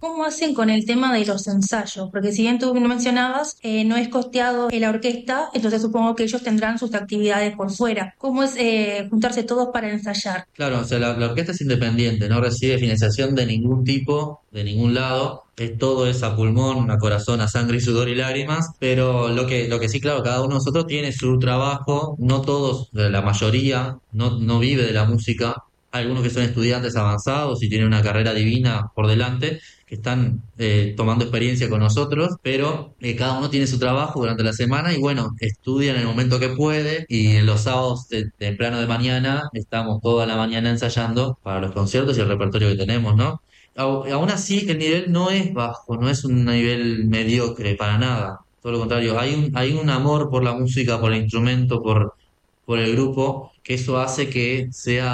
¿Cómo hacen con el tema de los ensayos? Porque si bien tú lo mencionabas, no es costeado en la orquesta, entonces supongo que ellos tendrán sus actividades por fuera. ¿Cómo es juntarse todos para ensayar? Claro, o sea, la orquesta es independiente, no recibe financiación de ningún tipo, de ningún lado. Todo es a pulmón, a corazón, a sangre y sudor y lágrimas. Pero lo que sí, claro, cada uno de nosotros tiene su trabajo. No todos, la mayoría, no vive de la música. Hay algunos que son estudiantes avanzados y tienen una carrera divina por delante, que están tomando experiencia con nosotros, pero cada uno tiene su trabajo durante la semana y bueno, estudia en el momento que puede y en los sábados de temprano de mañana estamos toda la mañana ensayando para los conciertos y el repertorio que tenemos, ¿no? Aún así, el nivel no es bajo, no es un nivel mediocre para nada. Todo lo contrario, hay un amor por la música, por el instrumento, por el grupo, que eso hace que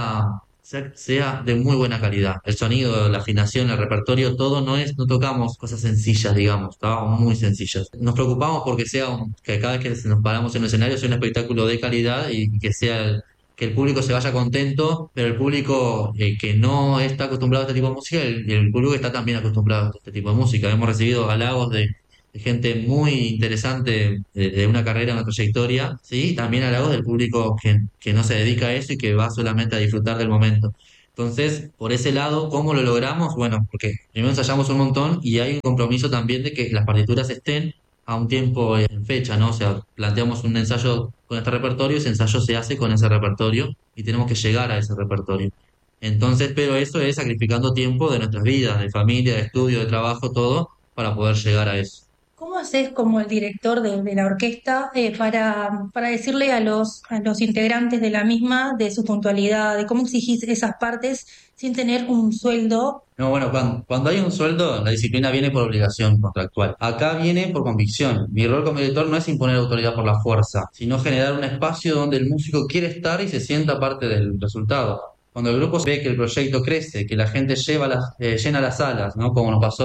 sea de muy buena calidad. El sonido, la afinación, el repertorio, todo no tocamos cosas sencillas, digamos, trabajos muy sencillas. Nos preocupamos porque que cada vez que nos paramos en un escenario sea un espectáculo de calidad y que el público se vaya contento, pero el público que no está acostumbrado a este tipo de música, el público que está también acostumbrado a este tipo de música. Hemos recibido halagos de gente muy interesante de una carrera, una trayectoria, ¿sí? Y también halagos del público que no se dedica a eso y que va solamente a disfrutar del momento. Entonces, por ese lado, ¿cómo lo logramos? Bueno, porque primero ensayamos un montón y hay un compromiso también de que las partituras estén a un tiempo en fecha, ¿no? O sea, planteamos un ensayo con este repertorio, ese ensayo se hace con ese repertorio y tenemos que llegar a ese repertorio. Entonces, pero eso es sacrificando tiempo de nuestras vidas, de familia, de estudio, de trabajo, todo, para poder llegar a eso. ¿Cómo haces como el director de la orquesta para decirle a los integrantes de la misma de su puntualidad, de cómo exigís esas partes sin tener un sueldo? No, bueno, cuando hay un sueldo, la disciplina viene por obligación contractual. Acá viene por convicción. Mi rol como director no es imponer autoridad por la fuerza, sino generar un espacio donde el músico quiere estar y se sienta parte del resultado. Cuando el grupo ve que el proyecto crece, que la gente llena las salas, ¿no? Como nos pasó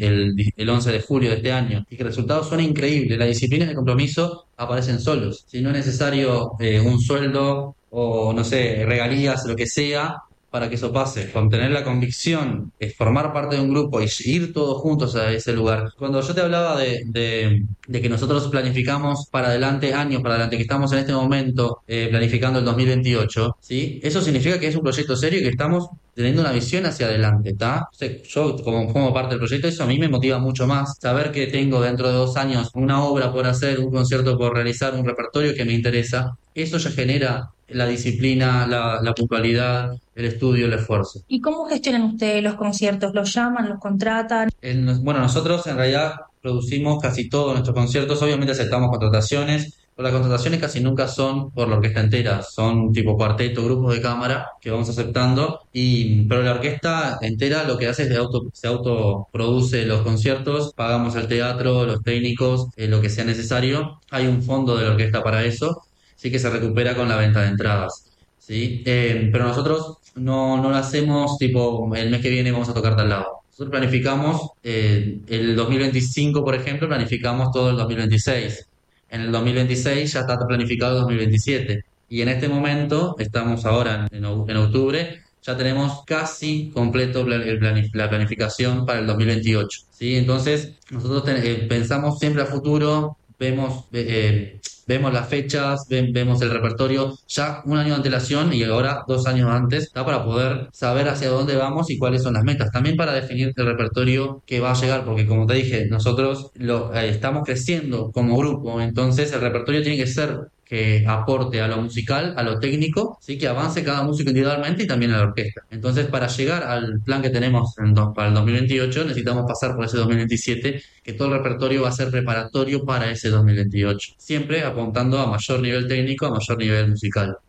el 11 de julio de este año, y que el resultado suena increíble, la disciplina y el compromiso aparecen solos. Si no es necesario un sueldo o, no sé, regalías, lo que sea, para que eso pase, con tener la convicción, formar parte de un grupo y ir todos juntos a ese lugar. Cuando yo te hablaba de que nosotros planificamos para adelante, años para adelante, que estamos en este momento planificando el 2028, ¿sí? Eso significa que es un proyecto serio y que estamos teniendo una visión hacia adelante, ¿está? O sea, yo como parte del proyecto, eso a mí me motiva mucho más. Saber que tengo dentro de 2 años una obra por hacer, un concierto por realizar, un repertorio que me interesa, eso ya genera la disciplina, la puntualidad, el estudio, el esfuerzo. ¿Y cómo gestionan ustedes los conciertos? ¿Los llaman, los contratan? Bueno, nosotros en realidad producimos casi todos nuestros conciertos, obviamente aceptamos contrataciones, pero las contrataciones casi nunca son por la orquesta entera, son tipo cuarteto, grupos de cámara que vamos aceptando, pero la orquesta entera lo que hace es se autoproduce los conciertos, pagamos el teatro, los técnicos, lo que sea necesario, hay un fondo de la orquesta para eso, sí que se recupera con la venta de entradas. ¿Sí? Pero nosotros no lo hacemos tipo el mes que viene vamos a tocar tal lado. Nosotros planificamos el 2025, por ejemplo, planificamos todo el 2026. En el 2026 ya está planificado el 2027. Y en este momento, estamos ahora en octubre, ya tenemos casi completo la planificación para el 2028. ¿Sí? Entonces, nosotros pensamos siempre a futuro, vemos las fechas, vemos el repertorio ya un año de antelación y ahora 2 años antes, está para poder saber hacia dónde vamos y cuáles son las metas. También para definir el repertorio que va a llegar, porque como te dije, nosotros estamos creciendo como grupo, entonces el repertorio tiene que ser que aporte a lo musical, a lo técnico, sí que avance cada músico individualmente y también a la orquesta. Entonces, para llegar al plan que tenemos para el 2028, necesitamos pasar por ese 2027, que todo el repertorio va a ser preparatorio para ese 2028, siempre apuntando a mayor nivel técnico, a mayor nivel musical.